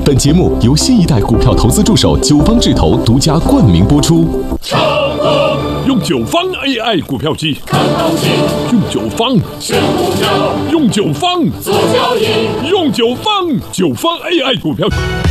本节目由新一代股票投资助手九方智投独家冠名播出。 用九方 AI 股票机， 看行情， 用九方选股票， 用九方做交易， 用九方 AI 股票。